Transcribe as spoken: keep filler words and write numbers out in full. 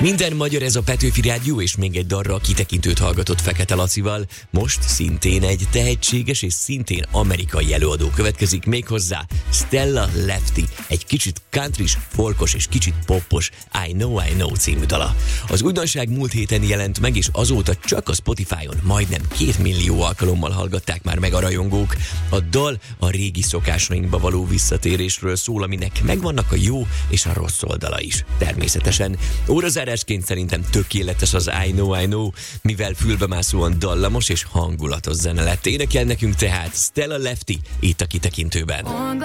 Minden magyar, ez a Petőfi Rádió, és még egy darra a kitekintőt hallgatott Fekete Lacival. Most szintén egy tehetséges és szintén amerikai előadó következik, méghozzá Stella Lefty, egy kicsit countrys, folkos és kicsit poppos I Know I Know című dala. Az újdonság múlt héten jelent meg, és azóta csak a Spotify-on majdnem két millió alkalommal hallgatták már meg a rajongók. A dal a régi szokásainkba való visszatérésről szól, aminek megvannak a jó és a rossz oldala is. Természetesen órazárásként szerintem tökéletes az I Know I Know, mivel fülbemászóan dallamos és hangulatos zene lett. Énekel nekünk tehát Stella Lefty itt a kitekintőben.